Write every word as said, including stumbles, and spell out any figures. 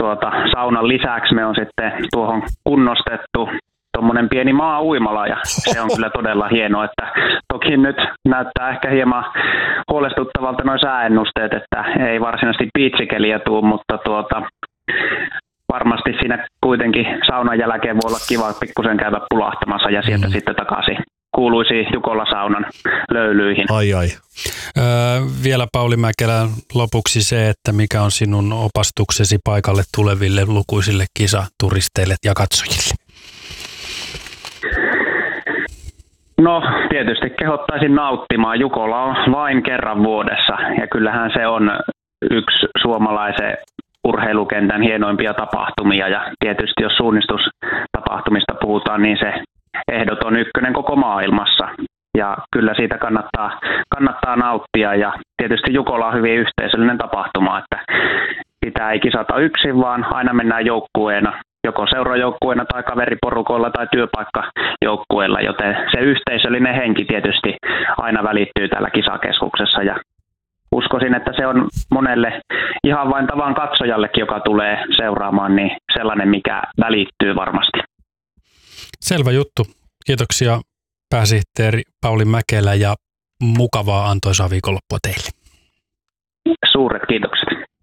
tuota, saunan lisäksi me on sitten tuohon kunnostettu tuommoinen pieni maa-uimala ja se on kyllä todella hienoa, että toki nyt näyttää ehkä hieman huolestuttavalta nuo sääennusteet, että ei varsinaisesti beachikeliä tuu, mutta tuota, varmasti siinä kuitenkin saunan jälkeen voi olla kiva pikkusen käydä pulahtamassa ja sieltä mm. sitten takaisin kuuluisi Jukola-saunan löylyihin. Ai ai. Öö, vielä Pauli Mäkelä lopuksi se, että mikä on sinun opastuksesi paikalle tuleville lukuisille kisaturisteille ja katsojille? No tietysti kehottaisin nauttimaan. Jukola on vain kerran vuodessa ja kyllähän se on yksi suomalaisen urheilukentän hienoimpia tapahtumia ja tietysti jos suunnistustapahtumista puhutaan, niin se ehdoton ykkönen koko maailmassa ja kyllä siitä kannattaa, kannattaa nauttia ja tietysti Jukola on hyvin yhteisöllinen tapahtuma, että sitä ei kisata yksin, vaan aina mennään joukkueena, joko seurajoukkueena tai kaveriporukoilla tai työpaikkajoukkueilla, joten se yhteisöllinen henki tietysti aina välittyy täällä kisakeskuksessa ja uskoisin, että se on monelle ihan vain tavan katsojallekin, joka tulee seuraamaan, niin sellainen, mikä välittyy varmasti. Selvä juttu. Kiitoksia pääsihteeri Pauli Mäkelä ja mukavaa antoisaa viikonloppua teille. Suuret kiitokset.